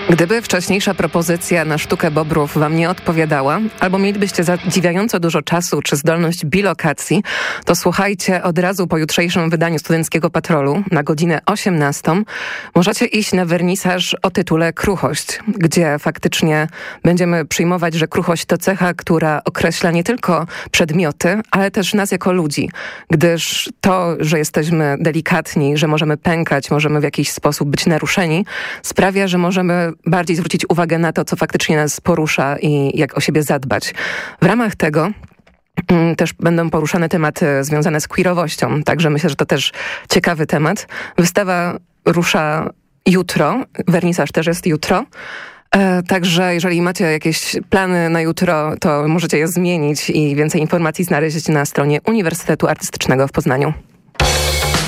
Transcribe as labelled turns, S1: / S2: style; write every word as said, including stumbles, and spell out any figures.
S1: Gdyby wcześniejsza propozycja na sztukę bobrów wam nie odpowiadała, albo mielibyście zadziwiająco dużo czasu czy zdolność bilokacji, to słuchajcie od razu po jutrzejszym wydaniu Studenckiego Patrolu na godzinę osiemnastą. Możecie iść na wernisaż o tytule Kruchość, gdzie faktycznie będziemy przyjmować, że kruchość to cecha, która określa nie tylko przedmioty, ale też nas jako ludzi, gdyż to, że jesteśmy delikatni, że możemy pękać, możemy w jakiś sposób być naruszeni, sprawia, że możemy bardziej zwrócić uwagę na to, co faktycznie nas porusza i jak o siebie zadbać. W ramach tego też będą poruszane tematy związane z queerowością, także myślę, że to też ciekawy temat. Wystawa rusza jutro, wernisaż też jest jutro. Także jeżeli macie jakieś plany na jutro, to możecie je zmienić i więcej informacji znaleźć na stronie Uniwersytetu Artystycznego w Poznaniu.